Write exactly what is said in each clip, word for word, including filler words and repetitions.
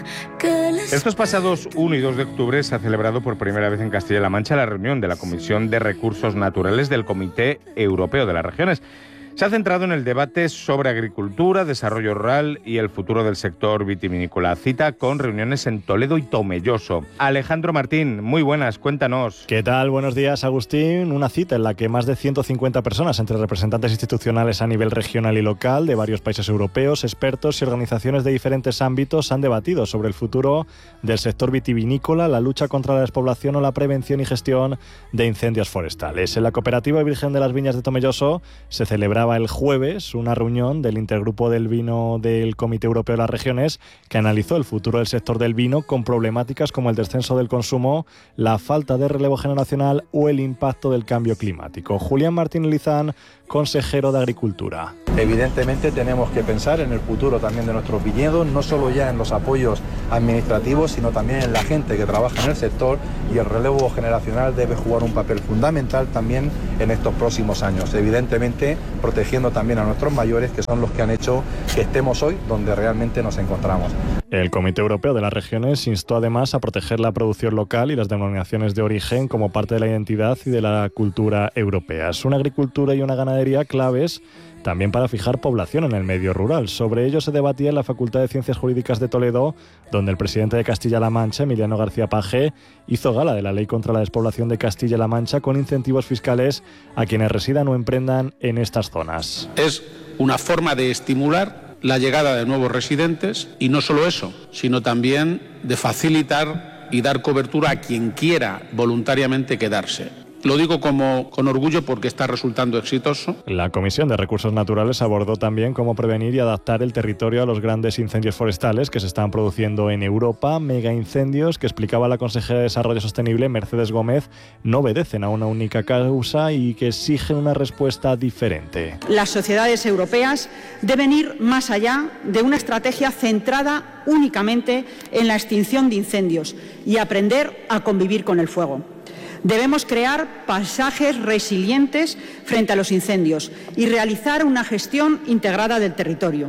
Estos pasados uno y dos de octubre se ha celebrado por primera vez en Castilla-La Mancha la reunión de la Comisión de Recursos Naturales del Comité Europeo de las Regiones. Se ha centrado en el debate sobre agricultura, desarrollo rural y el futuro del sector vitivinícola. Cita con reuniones en Toledo y Tomelloso. Alejandro Martín, muy buenas, cuéntanos. ¿Qué tal? Buenos días, Agustín. Una cita en la que más de ciento cincuenta personas, entre representantes institucionales a nivel regional y local, de varios países europeos, expertos y organizaciones de diferentes ámbitos, han debatido sobre el futuro del sector vitivinícola, la lucha contra la despoblación o la prevención y gestión de incendios forestales. En la Cooperativa Virgen de las Viñas de Tomelloso se celebra el jueves una reunión del Intergrupo del Vino del Comité Europeo de las Regiones que analizó el futuro del sector del vino con problemáticas como el descenso del consumo, la falta de relevo generacional o el impacto del cambio climático. Julián Martín Lizán, consejero de Agricultura. Evidentemente tenemos que pensar en el futuro también de nuestros viñedos, no solo ya en los apoyos administrativos, sino también en la gente que trabaja en el sector, y el relevo generacional debe jugar un papel fundamental también en estos próximos años. Evidentemente protegiendo también a nuestros mayores, que son los que han hecho que estemos hoy donde realmente nos encontramos. El Comité Europeo de las Regiones instó además a proteger la producción local y las denominaciones de origen como parte de la identidad y de la cultura europea. Es una agricultura y una ganadería claves también para fijar población en el medio rural. Sobre ello se debatía en la Facultad de Ciencias Jurídicas de Toledo, donde el presidente de Castilla-La Mancha, Emiliano García Paje, hizo gala de la Ley contra la Despoblación de Castilla-La Mancha con incentivos fiscales a quienes residan o emprendan en estas zonas. Es una forma de estimular la llegada de nuevos residentes y no solo eso, sino también de facilitar y dar cobertura a quien quiera voluntariamente quedarse. Lo digo como, con orgullo porque está resultando exitoso. La Comisión de Recursos Naturales abordó también cómo prevenir y adaptar el territorio a los grandes incendios forestales que se están produciendo en Europa. Megaincendios que, explicaba la consejera de Desarrollo Sostenible, Mercedes Gómez, no obedecen a una única causa y que exigen una respuesta diferente. Las sociedades europeas deben ir más allá de una estrategia centrada únicamente en la extinción de incendios y aprender a convivir con el fuego. Debemos crear paisajes resilientes frente a los incendios y realizar una gestión integrada del territorio.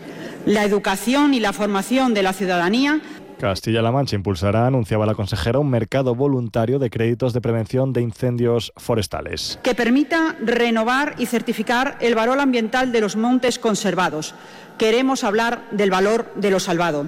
La educación y la formación de la ciudadanía. Castilla-La Mancha impulsará, anunciaba la consejera, un mercado voluntario de créditos de prevención de incendios forestales. Que permita renovar y certificar el valor ambiental de los montes conservados. Queremos hablar del valor de lo salvado,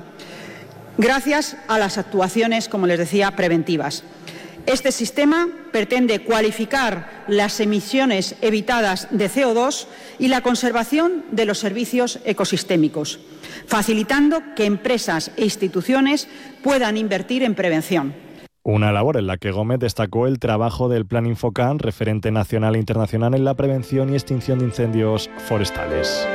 gracias a las actuaciones, como les decía, preventivas. Este sistema pretende cualificar las emisiones evitadas de C O dos y la conservación de los servicios ecosistémicos, facilitando que empresas e instituciones puedan invertir en prevención. Una labor en la que Gómez destacó el trabajo del Plan Infocan, referente nacional e internacional en la prevención y extinción de incendios forestales.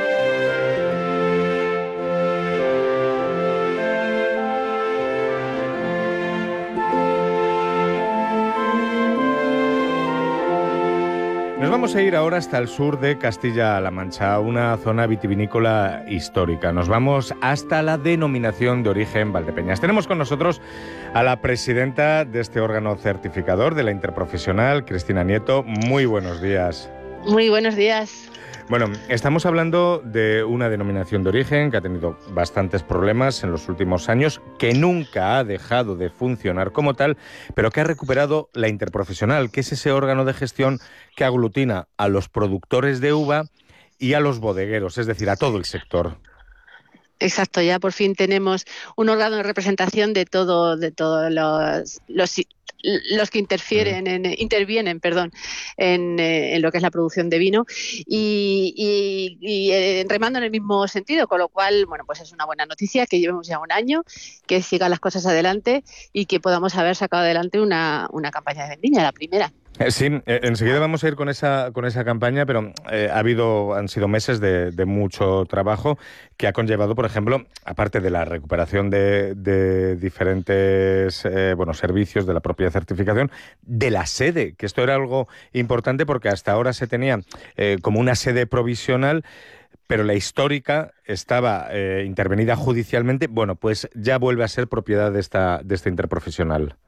Nos vamos a ir ahora hasta el sur de Castilla-La Mancha, una zona vitivinícola histórica. Nos vamos hasta la denominación de origen Valdepeñas. Tenemos con nosotros a la presidenta de este órgano certificador de la Interprofesional, Cristina Nieto. Muy buenos días. Muy buenos días. Bueno, estamos hablando de una denominación de origen que ha tenido bastantes problemas en los últimos años, que nunca ha dejado de funcionar como tal, pero que ha recuperado la Interprofesional, que es ese órgano de gestión que aglutina a los productores de uva y a los bodegueros, es decir, a todo el sector. Exacto, ya por fin tenemos un órgano de representación de todo, de todos los, los los que interfieren en, intervienen perdón, en, en lo que es la producción de vino y, y, y eh, remando en el mismo sentido, con lo cual, bueno, pues es una buena noticia que llevemos ya un año, que sigan las cosas adelante y que podamos haber sacado adelante una, una campaña de vendimia, la primera. Sí, eh, enseguida vamos a ir con esa con esa campaña, pero eh, ha habido han sido meses de, de mucho trabajo que ha conllevado, por ejemplo, aparte de la recuperación de, de diferentes eh, bueno servicios de la propia certificación, de la sede, que esto era algo importante porque hasta ahora se tenía eh, como una sede provisional, pero la histórica estaba eh, intervenida judicialmente. Bueno, pues ya vuelve a ser propiedad de esta de esta Interprofesional.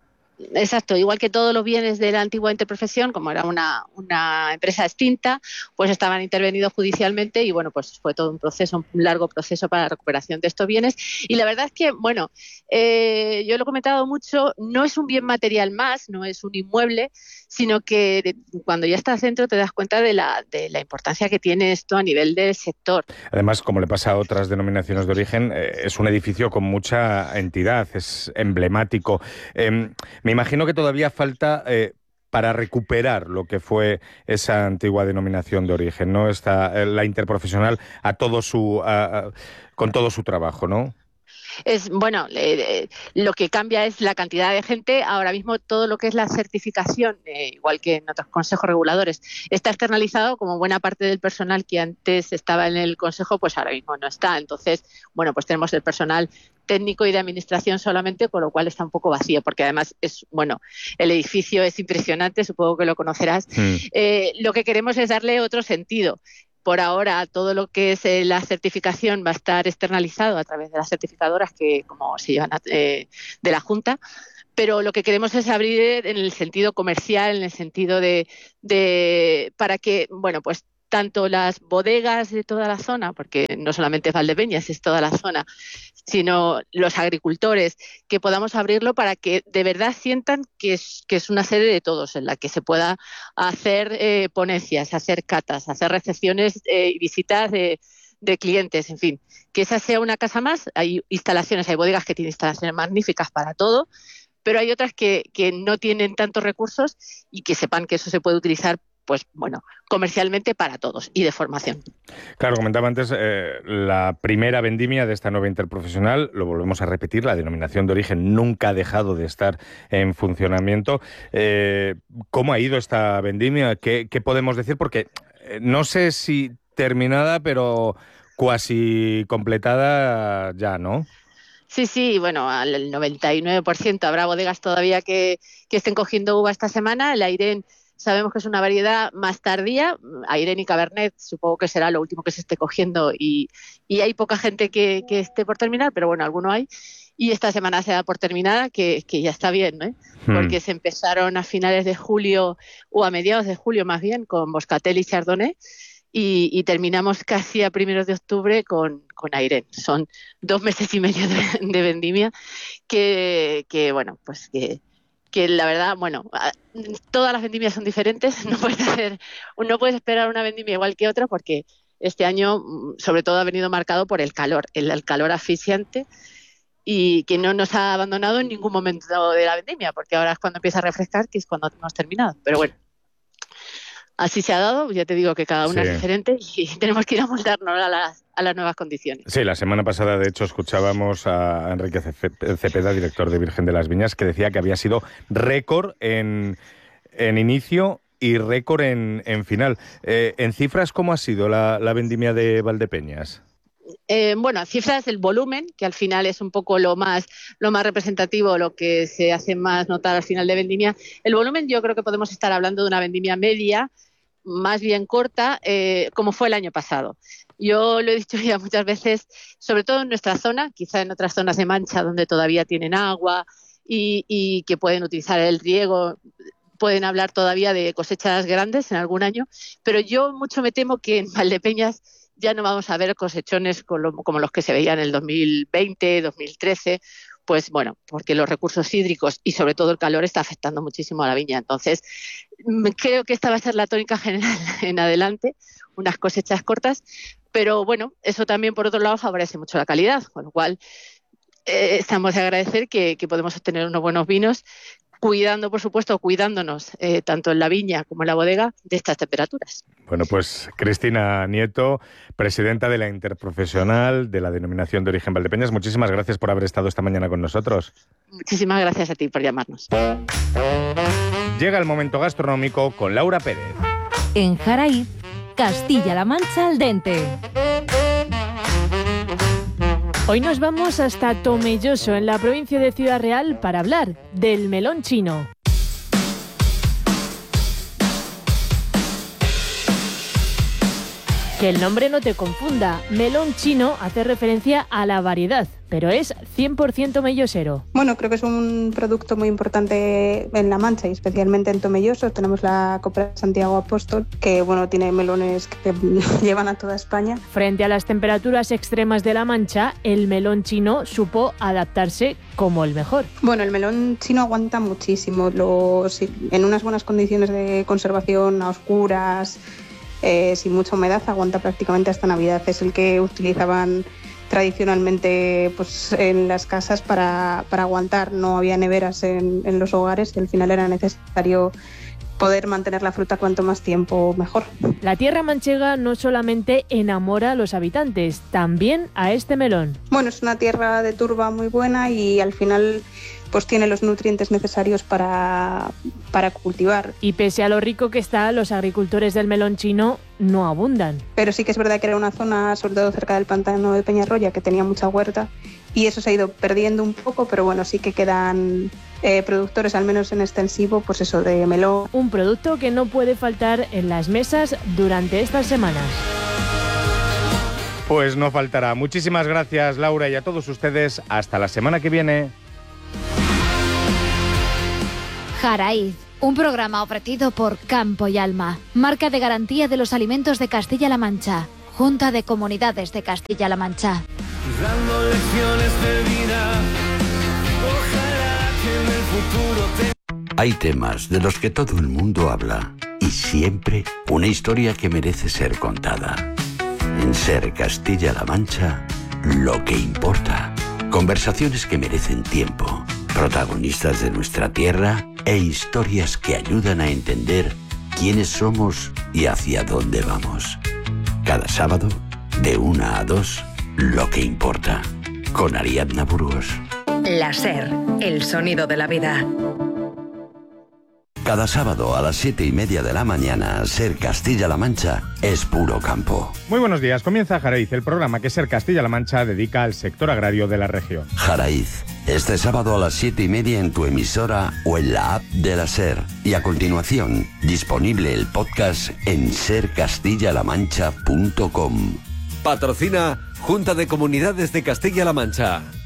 exacto, igual que todos los bienes de la antigua Interprofesión, como era una, una empresa extinta, pues estaban intervenidos judicialmente y bueno, pues fue todo un proceso, un largo proceso para la recuperación de estos bienes. Y la verdad es que, bueno, eh, yo lo he comentado mucho, no es un bien material más, no es un inmueble, sino que de, cuando ya estás dentro te das cuenta de la, de la importancia que tiene esto a nivel del sector. Además, como le pasa a otras denominaciones de origen, eh, es un edificio con mucha entidad, es emblemático. Eh, me imagino que todavía falta eh, para recuperar lo que fue esa antigua denominación de origen, ¿no? Está eh, la Interprofesional a todo su, a, a, con todo su trabajo, ¿no? Es bueno, eh, lo que cambia es la cantidad de gente. Ahora mismo todo lo que es la certificación, eh, igual que en otros consejos reguladores, está externalizado, como buena parte del personal que antes estaba en el consejo, pues ahora mismo no está. Entonces, bueno, pues tenemos el personal técnico y de administración solamente, con lo cual está un poco vacío, porque además es, bueno, el edificio es impresionante, supongo que lo conocerás. Mm. Eh, lo que queremos es darle otro sentido. Por ahora, todo lo que es eh, la certificación va a estar externalizado a través de las certificadoras que, como se llaman, eh, de la Junta, pero lo que queremos es abrir en el sentido comercial, en el sentido de, de para que, bueno, pues tanto las bodegas de toda la zona, porque no solamente es Valdepeñas, es toda la zona, sino los agricultores, que podamos abrirlo para que de verdad sientan que es, que es una sede de todos, en la que se pueda hacer eh, ponencias, hacer catas, hacer recepciones y eh, visitas de, de clientes, en fin, que esa sea una casa más. Hay instalaciones, hay bodegas que tienen instalaciones magníficas para todo, pero hay otras que, que no tienen tantos recursos y que sepan que eso se puede utilizar, pues bueno, comercialmente para todos y de formación. Claro, comentaba antes, eh, la primera vendimia de esta nueva Interprofesional, lo volvemos a repetir, la denominación de origen nunca ha dejado de estar en funcionamiento. Eh, ¿Cómo ha ido esta vendimia? ¿Qué, qué podemos decir? Porque eh, no sé si terminada, pero cuasi completada ya, ¿no? Sí, sí, bueno, al noventa y nueve por ciento. Habrá bodegas todavía que, que estén cogiendo uva esta semana. El Airén sabemos que es una variedad más tardía, Airén y Cabernet supongo que será lo último que se esté cogiendo y, y hay poca gente que, que esté por terminar, pero bueno, alguno hay. Y esta semana se da por terminada, que, que ya está bien, ¿no? Hmm. Porque se empezaron a finales de julio, o a mediados de julio más bien, con Moscatel y Chardonnay, y, y terminamos casi a primeros de octubre con, con Airén. Son dos meses y medio de, de vendimia que, que, bueno, pues que... que la verdad, bueno, todas las vendimias son diferentes, no puedes hacer, no puedes esperar una vendimia igual que otra porque este año sobre todo ha venido marcado por el calor, el, el calor asfixiante y que no nos ha abandonado en ningún momento de la vendimia, porque ahora es cuando empieza a refrescar, que es cuando hemos terminado, pero bueno. Así se ha dado, ya te digo que cada una sí. es diferente y tenemos que ir a moldarnos a las, a las nuevas condiciones. Sí, la semana pasada, de hecho, escuchábamos a Enrique Cepeda, director de Virgen de las Viñas, que decía que había sido récord en, en inicio y récord en, en final. Eh, en cifras, ¿cómo ha sido la, la vendimia de Valdepeñas? Eh, bueno, cifras del volumen, que al final es un poco lo más, lo más representativo, lo que se hace más notar al final de vendimia. El volumen, yo creo que podemos estar hablando de una vendimia media, más bien corta, eh, como fue el año pasado. Yo lo he dicho ya muchas veces, sobre todo en nuestra zona, quizá en otras zonas de Mancha donde todavía tienen agua y, y que pueden utilizar el riego, pueden hablar todavía de cosechas grandes en algún año, pero yo mucho me temo que en Valdepeñas ya no vamos a ver cosechones como los que se veían en el dos mil veinte, dos mil trece, pues bueno, porque los recursos hídricos y sobre todo el calor está afectando muchísimo a la viña. Entonces, creo que esta va a ser la tónica general en adelante, unas cosechas cortas, pero bueno, eso también por otro lado favorece mucho la calidad, con lo cual eh, estamos de agradecer que, que podemos obtener unos buenos vinos, cuidando, por supuesto, cuidándonos eh, tanto en la viña como en la bodega de estas temperaturas. Bueno, pues Cristina Nieto, presidenta de la Interprofesional de la Denominación de Origen Valdepeñas, muchísimas gracias por haber estado esta mañana con nosotros. Muchísimas gracias a ti por llamarnos. Llega el momento gastronómico con Laura Pérez. En Jaraíz, Castilla-La Mancha al dente. Hoy nos vamos hasta Tomelloso, en la provincia de Ciudad Real, para hablar del melón chino. Que el nombre no te confunda. Melón chino hace referencia a la variedad, pero es cien por ciento mellosero. Bueno, creo que es un producto muy importante en La Mancha y especialmente en Tomelloso. Tenemos la Copra Santiago Apóstol, que bueno, tiene melones que llevan a toda España. Frente a las temperaturas extremas de La Mancha, el melón chino supo adaptarse como el mejor. Bueno, el melón chino aguanta muchísimo. Los, en unas buenas condiciones de conservación, a oscuras, eh, sin mucha humedad, aguanta prácticamente hasta Navidad. Es el que utilizaban tradicionalmente pues, en las casas para, para aguantar. No había neveras en, en los hogares y al final era necesario poder mantener la fruta cuanto más tiempo mejor. La tierra manchega no solamente enamora a los habitantes, también a este melón. Bueno, es una tierra de turba muy buena y al final pues tiene los nutrientes necesarios para, para cultivar. Y pese a lo rico que está, los agricultores del melón chino no abundan. Pero sí que es verdad que era una zona, sobre todo cerca del pantano de Peñarroya, que tenía mucha huerta y eso se ha ido perdiendo un poco, pero bueno, sí que quedan eh, productores, al menos en extensivo, pues eso, de melón. Un producto que no puede faltar en las mesas durante estas semanas. Pues no faltará. Muchísimas gracias, Laura, y a todos ustedes. Hasta la semana que viene. Jaraíz, un programa ofrecido por Campo y Alma, marca de garantía de los alimentos de Castilla-La Mancha, Junta de Comunidades de Castilla-La Mancha. Dando lecciones de vida, ojalá que en el futuro te... Hay temas de los que todo el mundo habla y siempre una historia que merece ser contada. En Ser Castilla-La Mancha, lo que importa. Conversaciones que merecen tiempo. Protagonistas de nuestra tierra e historias que ayudan a entender quiénes somos y hacia dónde vamos. Cada sábado, de una a dos, lo que importa. Con Ariadna Burgos. La Ser, el sonido de la vida. Cada sábado a las siete y media de la mañana, Ser Castilla-La Mancha es puro campo. Muy buenos días. Comienza Jaraíz, el programa que Ser Castilla-La Mancha dedica al sector agrario de la región. Jaraíz, este sábado a las siete y media en tu emisora o en la app de la Ser. Y a continuación, disponible el podcast en ser castilla la mancha punto com. Patrocina Junta de Comunidades de Castilla-La Mancha.